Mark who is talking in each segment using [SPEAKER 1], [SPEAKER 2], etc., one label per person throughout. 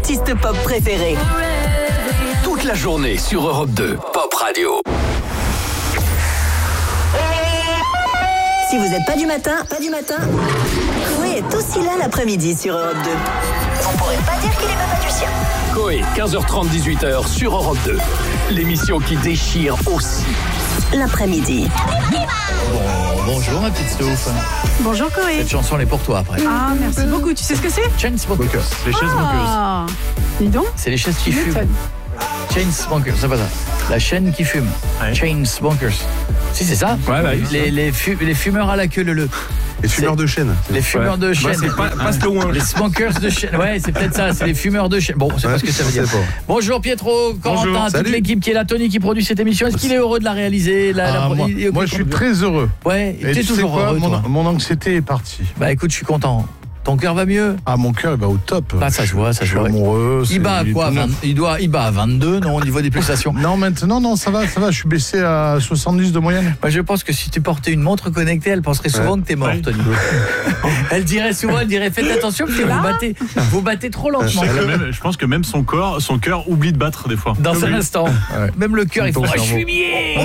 [SPEAKER 1] artistes pop préférés.
[SPEAKER 2] Toute la journée sur Europe 2, Pop Radio.
[SPEAKER 1] Si vous n'êtes pas du matin, Coé est aussi là l'après-midi sur Europe 2. Vous pourrez pas dire qu'il est papa du sien.
[SPEAKER 2] Coé, 15h30, 18h sur Europe 2. L'émission qui déchire aussi
[SPEAKER 1] l'après-midi.
[SPEAKER 3] Bonjour ma petite Stouff.
[SPEAKER 4] Bonjour Coé.
[SPEAKER 3] Cette chanson elle est pour toi après.
[SPEAKER 4] Ah merci beaucoup. Tu sais ce que c'est?
[SPEAKER 3] Chainsmokers.
[SPEAKER 5] Les chainsmokers.
[SPEAKER 4] Dis donc.
[SPEAKER 3] C'est les chaises qui fument. Chainsmokers, c'est pas ça. La chaîne qui fume.
[SPEAKER 5] Ouais.
[SPEAKER 3] Chainsmokers. Si c'est ça.
[SPEAKER 5] Ouais, bah,
[SPEAKER 3] les fumeurs à la queue leu.
[SPEAKER 6] Les fumeurs de chêne.
[SPEAKER 3] Les fumeurs de chêne.
[SPEAKER 5] c'est pas loin.
[SPEAKER 3] Les smokers de chêne. Ouais, c'est peut-être ça, c'est les fumeurs de chêne. Bon, c'est pas ce que ça veut dire. Bonjour Pietro, Corentin, toute l'équipe qui est là, Tony qui produit cette émission. Est-ce qu'il est heureux de la réaliser
[SPEAKER 6] Moi, je suis très heureux.
[SPEAKER 3] Ouais,
[SPEAKER 6] Et
[SPEAKER 3] t'es
[SPEAKER 6] tu sais
[SPEAKER 3] toujours
[SPEAKER 6] quoi,
[SPEAKER 3] heureux, toi.
[SPEAKER 6] mon anxiété est partie.
[SPEAKER 3] Bah écoute, je suis content. Ton cœur va mieux?
[SPEAKER 6] Ah, mon cœur, il va au top.
[SPEAKER 3] Ah, ça se voit, ça se
[SPEAKER 6] Je suis
[SPEAKER 3] voit.
[SPEAKER 6] amoureux.
[SPEAKER 3] Il bat à quoi? Il bat à 22, non, au niveau des pulsations?
[SPEAKER 6] Non, maintenant, non, ça va. Je suis baissé à 70 de moyenne.
[SPEAKER 3] Moi, je pense que si tu portais une montre connectée, elle penserait souvent que t'es mort, Tony. Elle dirait faites attention parce que vous battez trop lentement.
[SPEAKER 5] Je pense que même son cœur oublie de battre des fois.
[SPEAKER 3] Dans un instant.
[SPEAKER 6] Ouais.
[SPEAKER 3] Même le cœur, il faut. Je suis mié.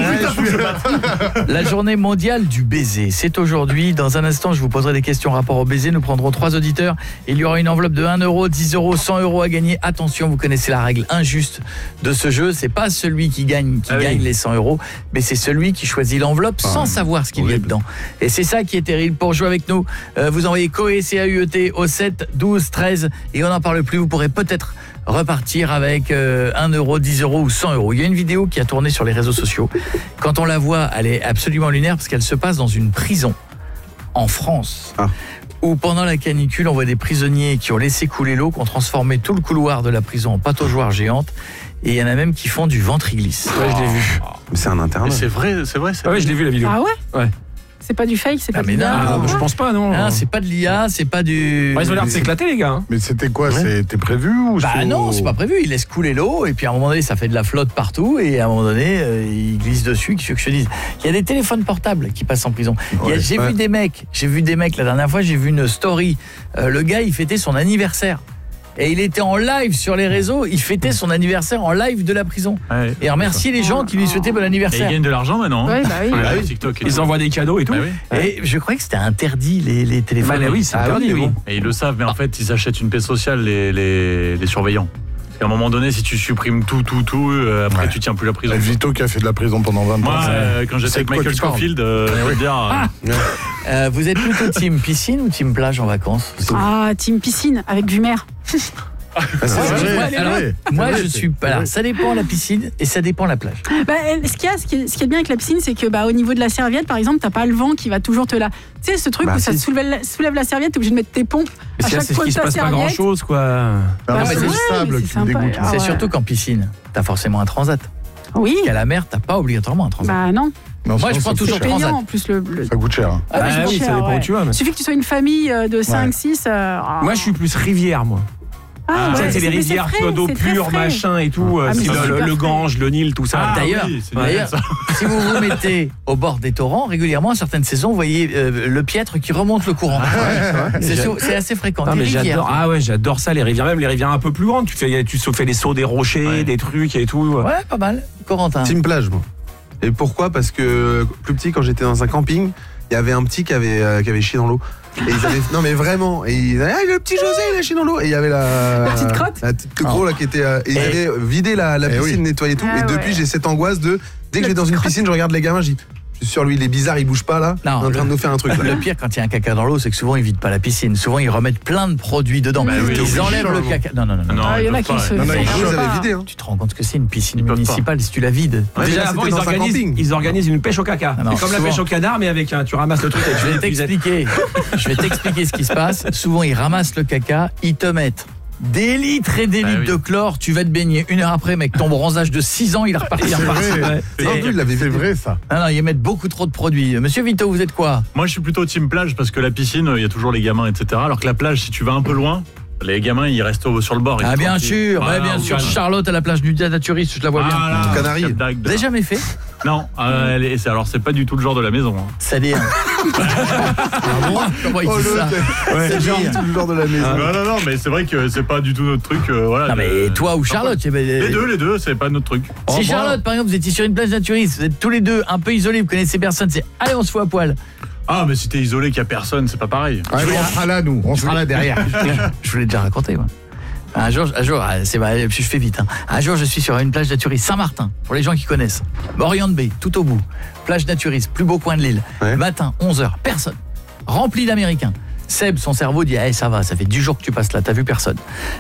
[SPEAKER 3] La journée mondiale du baiser, c'est aujourd'hui. Dans un instant, je vous poserai des questions en rapport au baiser. Nous prendrons 3 auditeurs. Il y aura une enveloppe de 1 euro, 10 euros, 100 euros à gagner. Attention, vous connaissez la règle injuste de ce jeu. C'est pas celui qui gagne les 100 euros, mais c'est celui qui choisit l'enveloppe sans savoir ce qu'il y a dedans. Et c'est ça qui est terrible. Pour jouer avec nous, vous envoyez Coé, C-A-U-E-T, au 7 12 13 et on n'en parle plus. Vous pourrez peut-être repartir avec 1 euro, 10 euros ou 100 euros. Il y a une vidéo qui a tourné sur les réseaux sociaux. Quand on la voit, elle est absolument lunaire parce qu'elle se passe dans une prison en France. Où pendant la canicule, on voit des prisonniers qui ont laissé couler l'eau, qui ont transformé tout le couloir de la prison en pataugeoire géante. Et il y en a même qui font du ventriglisse.
[SPEAKER 5] Ouais, je l'ai vu.
[SPEAKER 6] Mais c'est un internat.
[SPEAKER 5] C'est vrai.
[SPEAKER 7] Ouais, je l'ai vu la vidéo.
[SPEAKER 4] Ah ouais?
[SPEAKER 7] Ouais.
[SPEAKER 4] C'est pas du fake, c'est pas
[SPEAKER 3] mais
[SPEAKER 4] du
[SPEAKER 3] non,
[SPEAKER 7] Je pense pas, non.
[SPEAKER 3] Non, c'est pas de l'IA, c'est pas du...
[SPEAKER 7] Ils ont l'air de s'éclater, les gars.
[SPEAKER 6] Mais c'était quoi? C'était prévu ou
[SPEAKER 3] Bah non, c'est pas prévu. Il laisse couler l'eau et puis à un moment donné, ça fait de la flotte partout et à un moment donné, il glisse dessus. Qu'est-ce que je te dise? Il y a des téléphones portables qui passent en prison. J'ai vu des mecs la dernière fois, j'ai vu une story. Le gars, il fêtait son anniversaire. Et il était en live sur les réseaux, il fêtait son anniversaire en live de la prison. Ouais, et remercier les gens qui lui souhaitaient bon anniversaire.
[SPEAKER 5] Et ils gagnent de l'argent maintenant.
[SPEAKER 4] Ouais, bah oui.
[SPEAKER 5] TikTok.
[SPEAKER 7] Ils envoient des cadeaux et tout.
[SPEAKER 3] Et je croyais que c'était interdit les téléphones.
[SPEAKER 7] Bah oui, c'est interdit, oui.
[SPEAKER 5] Et ils le savent, mais en fait, ils achètent une paix sociale, les surveillants. Et à un moment donné, si tu supprimes tout, après tu tiens plus la prison.
[SPEAKER 6] Vito qui a fait de la prison pendant 20 ans.
[SPEAKER 5] Moi, quand j'étais avec Michael Scofield, je veux dire...
[SPEAKER 3] Vous êtes plutôt team piscine ou team plage en vacances?
[SPEAKER 4] Ah, team piscine avec vue mer.
[SPEAKER 3] Moi, je suis pas là. Ça dépend la piscine et ça dépend la plage.
[SPEAKER 4] Bah, ce qui est bien avec la piscine, c'est que au niveau de la serviette, par exemple, t'as pas le vent qui va toujours te la. Tu sais, ce truc où ça soulève la serviette, t'es obligé de mettre tes pompes à chaque
[SPEAKER 7] c'est
[SPEAKER 4] fois
[SPEAKER 7] qu'il
[SPEAKER 4] de
[SPEAKER 7] se
[SPEAKER 4] ta
[SPEAKER 7] passe pas
[SPEAKER 4] serviette.
[SPEAKER 7] grand chose, quoi.
[SPEAKER 6] C'est le sable qui me dégoûte.
[SPEAKER 3] C'est surtout qu'en piscine, t'as forcément un transat.
[SPEAKER 4] Oui.
[SPEAKER 3] Qu'à la mer, t'as pas obligatoirement un transat.
[SPEAKER 4] Bah non.
[SPEAKER 3] Moi, je prends toujours le transat.
[SPEAKER 4] En plus, le...
[SPEAKER 6] Ça coûte cher. Hein.
[SPEAKER 4] Ah oui,
[SPEAKER 7] ça dépend où tu vas.
[SPEAKER 4] Il suffit que tu sois une famille de 5-6.
[SPEAKER 7] Moi, je suis plus rivière, moi. C'est les rivières d'eau pure, machin et tout. Le Gange, le Nil, tout ça.
[SPEAKER 3] D'ailleurs, si vous vous mettez au bord des torrents, régulièrement, à certaines saisons, vous voyez le piètre qui remonte le courant. C'est assez fréquent.
[SPEAKER 7] Mais j'adore ça, les rivières, même les rivières un peu plus grandes. Tu fais les sauts des rochers, des trucs et tout.
[SPEAKER 3] Ouais, pas mal. Corentin.
[SPEAKER 8] Team plage, moi. Et pourquoi? Parce que plus petit, quand j'étais dans un camping, il y avait un petit qui avait chié dans l'eau. Et ils avaient, non mais vraiment, et ils avaient, le petit José il a chié dans l'eau. Et il y avait la
[SPEAKER 4] petite crotte,
[SPEAKER 8] la petite gros là qui était, ils avaient vidé la piscine, nettoyé tout. Et depuis j'ai cette angoisse de dès que je vais dans une piscine, je regarde les gamins, je dis je suis sûr lui il est bizarre, il bouge pas là. Non, il est en train de nous faire un truc là.
[SPEAKER 3] Le pire quand il y a un caca dans l'eau, c'est que souvent ils vident pas la piscine. Souvent ils remettent plein de produits dedans. Ils enlèvent le caca. Non.
[SPEAKER 4] Il y en a qui se.
[SPEAKER 8] Non, vous avez vidé.
[SPEAKER 3] Tu te rends compte que c'est une piscine municipale si tu la vides.
[SPEAKER 7] Déjà avant ils organisent une pêche au caca. C'est comme la pêche au canard mais avec tu ramasses le truc.
[SPEAKER 3] Je vais t'expliquer ce qui se passe. Souvent ils ramassent le caca, ils te mettent des litres et des litres de chlore, tu vas te baigner. 1 heure après, mec, ton bronzage de 6 ans, il est reparti.
[SPEAKER 6] C'est vrai ça.
[SPEAKER 3] Non, ils mettent beaucoup trop de produits. Monsieur Vito, vous êtes quoi?
[SPEAKER 5] Moi, je suis plutôt team plage parce que la piscine, il y a toujours les gamins, etc. Alors que la plage, si tu vas un peu loin, les gamins, ils restent sur le bord.
[SPEAKER 3] Bien sûr. Charlotte à la plage du naturiste, je la vois bien.
[SPEAKER 5] Canaries.
[SPEAKER 3] Vous avez jamais fait?
[SPEAKER 5] Non, alors c'est pas du tout le genre de la maison.
[SPEAKER 3] C'est-à-dire comment il dit ça
[SPEAKER 8] C'est genre tout le genre de la maison.
[SPEAKER 5] Non, mais c'est vrai que c'est pas du tout notre truc. Voilà.
[SPEAKER 3] Non, mais toi ou Charlotte
[SPEAKER 5] Les deux, c'est pas notre truc.
[SPEAKER 3] Si Charlotte, par exemple, vous étiez sur une plage naturiste, vous êtes tous les deux un peu isolés, vous connaissez personne, c'est allez, on se fout à poil.
[SPEAKER 5] Ah, mais si t'es isolé, qu'il y a personne, c'est pas pareil.
[SPEAKER 6] On sera là, nous. On sera là derrière.
[SPEAKER 3] Je vous l'ai déjà raconté, moi. Un jour, je fais vite. Un jour, je suis sur une plage naturiste, Saint-Martin, pour les gens qui connaissent. Oriente Bay, tout au bout. Plage naturiste, plus beau coin de l'île.
[SPEAKER 8] Ouais.
[SPEAKER 3] Matin, 11h, personne. Rempli d'Américains. Seb, son cerveau dit ça va, ça fait 10 jours que tu passes là, t'as vu personne.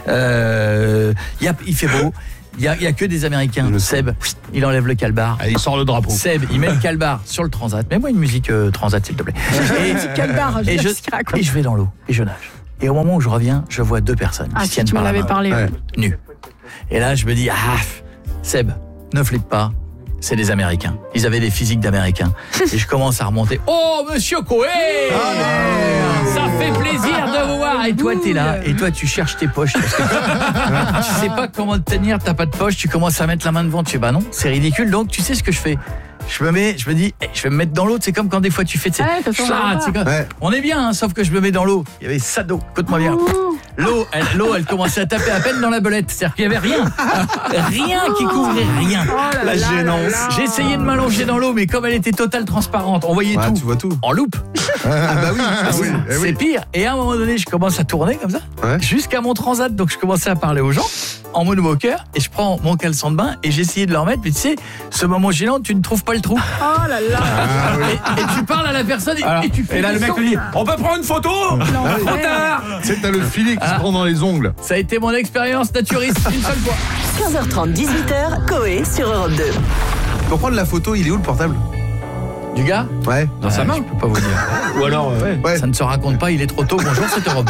[SPEAKER 3] Il fait beau. Il y a que des Américains. Seb, il enlève le calbar.
[SPEAKER 6] Il sort le drapeau.
[SPEAKER 3] Seb, il met le calbar sur le transat. Mets-moi une musique transat, s'il te plaît. Et je vais dans l'eau et je nage. Et au moment où je reviens, je vois 2 personnes qui se tiennent par la main,
[SPEAKER 4] parlé. Ouais.
[SPEAKER 3] nues. Et là, je me dis Seb, ne flippe pas. C'est des Américains. Ils avaient des physiques d'Américains. Et je commence à remonter. Oh, monsieur Coé, ça fait plaisir de vous voir. Et toi, t'es là. Et toi, tu cherches tes poches. Parce que tu sais pas comment te tenir. T'as pas de poche. Tu commences à mettre la main devant. Tu fais non, c'est ridicule. Donc, tu sais ce que je fais. Je me dis, je vais me mettre dans l'eau. C'est comme quand des fois tu fais, on est bien, sauf que je me mets dans l'eau. Il y avait ça d'eau. Écoute-moi bien. L'eau, elle commençait à taper à peine dans la belette. C'est-à-dire qu'il y avait rien qui couvrait rien.
[SPEAKER 8] La gênance.
[SPEAKER 3] J'ai essayé de m'allonger dans l'eau, mais comme elle était totale transparente, on voyait tout.
[SPEAKER 8] Tu vois tout.
[SPEAKER 3] En loupe. C'est pire. Et à un moment donné, je commence à tourner comme ça, jusqu'à mon transat. Donc je commençais à parler aux gens en moonwalker et je prends mon caleçon de bain et j'essayais de le remettre. Mais tu sais, ce moment gênant, tu ne trouves pas le trou.
[SPEAKER 4] Oh là là.
[SPEAKER 3] Et tu parles à la personne et tu fais.
[SPEAKER 7] Et là, le mec te dit on peut prendre une photo. Trop tard.
[SPEAKER 6] C'est t'as le filet qui se prend dans les ongles.
[SPEAKER 3] Ça a été mon expérience naturiste une seule fois.
[SPEAKER 1] 15h30, 18h, Coé sur Europe 2.
[SPEAKER 8] Pour prendre la photo, il est où le portable?
[SPEAKER 3] Du gars?
[SPEAKER 8] Ouais.
[SPEAKER 3] Dans sa main. Je peux pas vous dire.
[SPEAKER 7] Ou alors
[SPEAKER 3] ça ne se raconte pas, il est trop tôt. Bonjour, c'est Europe 2.